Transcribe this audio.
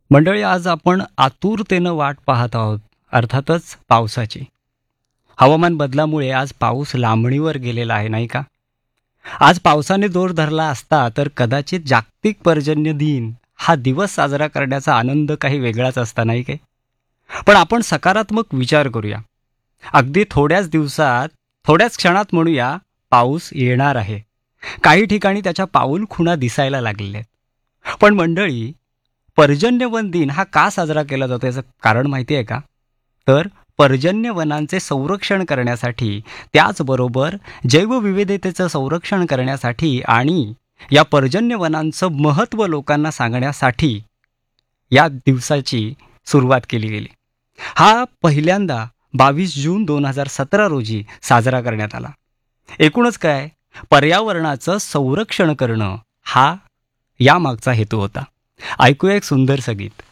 मंडळी, आज आपण आतुरतेनं वाट पाहत आहोत, अर्थातच पावसाची. हवामान बदलामुळे आज पाऊस लांबणीवर गेलेला आहे, नाही का? आज पावसाने जोर धरला असता तर कदाचित जागतिक पर्जन्य दिन हा दिवस साजरा करण्याचा आनंद काही वेगळाच असता, नाही काय? पण आपण सकारात्मक विचार करूया. अगदी थोड्याच दिवसात, थोड्याच क्षणात म्हणूया, पाऊस येणार आहे. काही ठिकाणी त्याच्या पाऊल खुणा दिसायला लागलेल्या आहेत. पण मंडळी, पर्जन्यवन दिन हा का साजरा केला जातो याचं कारण माहिती आहे का? तर पर्जन्यवनांचे संरक्षण करण्यासाठी, त्याचबरोबर जैवविविधतेचं संरक्षण करण्यासाठी आणि या पर्जन्यवनांचं महत्त्व लोकांना सांगण्यासाठी या दिवसाची सुरुवात केली गेली. हा पहिल्यांदा 22 जून 2017 रोजी साजरा करण्यात आला. एकूणच काय, पर्यावरणाचं संरक्षण करणं हा यामागचा हेतू होता. ऐकूया एक सुंदर संगीत.